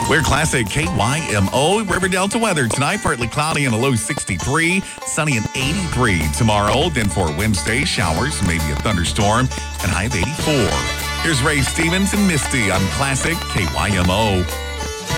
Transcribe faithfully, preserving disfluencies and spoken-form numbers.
We're Classic K Y M O. River Delta weather tonight, partly cloudy and a low sixty-three, sunny and eighty-three tomorrow. Then for Wednesday, showers, maybe a thunderstorm, and high of eighty-four. Here's Ray Stevens and Misty on Classic K Y M O.